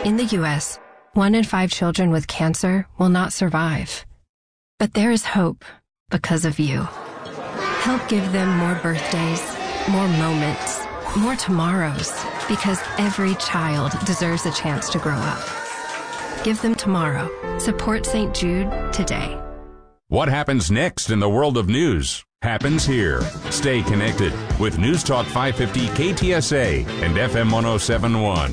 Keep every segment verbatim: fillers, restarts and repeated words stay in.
In the U S, one in five children with cancer will not survive. But there is hope because of you. Help give them more birthdays, more moments, more tomorrows, because every child deserves a chance to grow up. Give them tomorrow. Support Saint Jude today. What happens next in the world of news happens here. Stay connected with News Talk five fifty K T S A and F M one oh seven point one.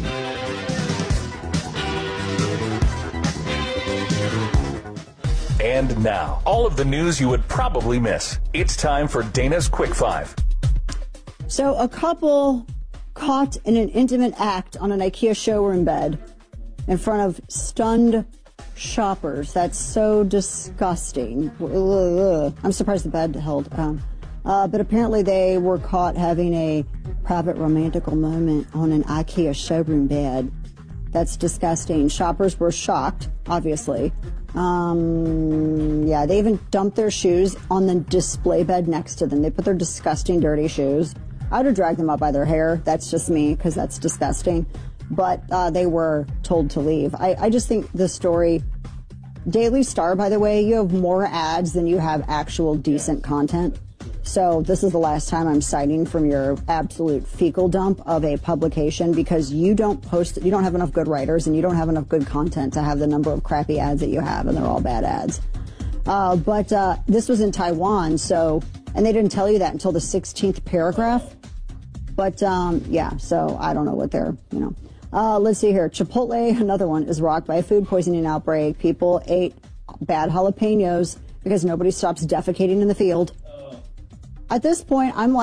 And now, all of the news you would probably miss. It's time for Dana's Quick Five. So a couple caught in an intimate act on an IKEA showroom bed in front of stunned shoppers. That's so disgusting. Ugh. I'm surprised the bed held. Um, uh, but apparently they were caught having a private romantical moment on an IKEA showroom bed. That's disgusting. Shoppers were shocked, obviously. Um, yeah, they even dumped their shoes on the display bed next to them. They put their disgusting, dirty shoes. I would have dragged them up by their hair. That's just me, because that's disgusting. But uh, they were told to leave. I, I just think the story... Daily Star, by the way, you have more ads than you have actual decent content. So this is the last time I'm citing from your absolute fecal dump of a publication, because you don't post, you don't have enough good writers and you don't have enough good content to have the number of crappy ads that you have, and they're all bad ads. Uh, but uh, this was in Taiwan, so, and they didn't tell you that until the sixteenth paragraph. But um, yeah, so I don't know what they're, you know. Uh, let's see here. Chipotle, another one, is rocked by a food poisoning outbreak. People ate bad jalapenos because nobody stops defecating in the field. At this point, I'm like,